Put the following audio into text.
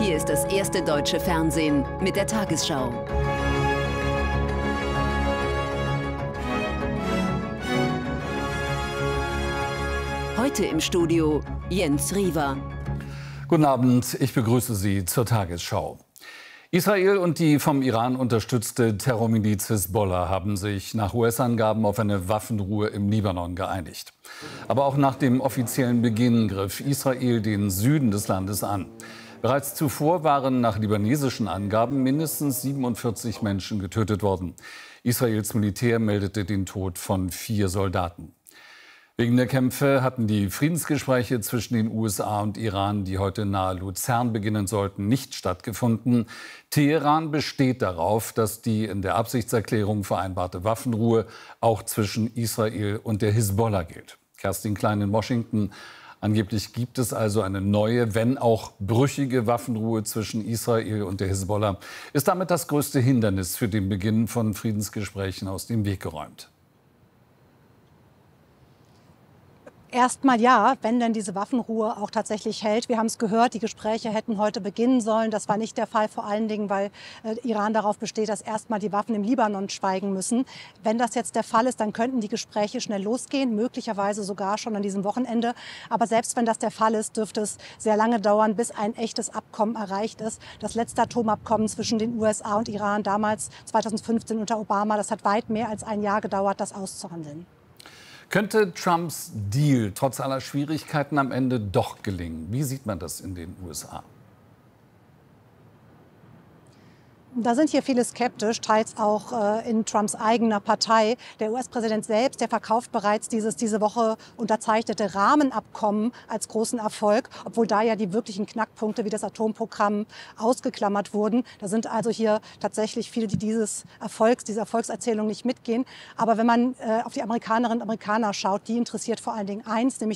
Hier ist das erste deutsche Fernsehen mit der Tagesschau. Heute im Studio Jens Riva. Guten Abend, ich begrüße Sie zur Tagesschau. Israel und die vom Iran unterstützte Terrormiliz Hisbollah haben sich nach US-Angaben auf eine Waffenruhe im Libanon geeinigt. Aber auch nach dem offiziellen Beginn griff Israel den Süden des Landes an. Bereits zuvor waren nach libanesischen Angaben mindestens 47 Menschen getötet worden. Israels Militär meldete den Tod von 4 Soldaten. Wegen der Kämpfe hatten die Friedensgespräche zwischen den USA und Iran, die heute nahe Luzern beginnen sollten, nicht stattgefunden. Teheran besteht darauf, dass die in der Absichtserklärung vereinbarte Waffenruhe auch zwischen Israel und der Hisbollah gilt. Kerstin Klein in Washington. Angeblich gibt es also eine neue, wenn auch brüchige Waffenruhe zwischen Israel und der Hisbollah. Ist damit das größte Hindernis für den Beginn von Friedensgesprächen aus dem Weg geräumt? Erstmal ja, wenn denn diese Waffenruhe auch tatsächlich hält. Wir haben es gehört, die Gespräche hätten heute beginnen sollen. Das war nicht der Fall, vor allen Dingen, weil Iran darauf besteht, dass erstmal die Waffen im Libanon schweigen müssen. Wenn das jetzt der Fall ist, dann könnten die Gespräche schnell losgehen, möglicherweise sogar schon an diesem Wochenende. Aber selbst wenn das der Fall ist, dürfte es sehr lange dauern, bis ein echtes Abkommen erreicht ist. Das letzte Atomabkommen zwischen den USA und Iran, damals 2015 unter Obama, das hat weit mehr als ein Jahr gedauert, das auszuhandeln. Könnte Trumps Deal trotz aller Schwierigkeiten am Ende doch gelingen? Wie sieht man das in den USA? Da sind hier viele skeptisch, teils auch in Trumps eigener Partei. Der US-Präsident selbst, der verkauft bereits dieses diese Woche unterzeichnete Rahmenabkommen als großen Erfolg, obwohl da ja die wirklichen Knackpunkte wie das Atomprogramm ausgeklammert wurden. Da sind also hier tatsächlich viele, die diese Erfolgserzählung nicht mitgehen. Aber wenn man auf die Amerikanerinnen und Amerikaner schaut, die interessiert vor allen Dingen eins, nämlich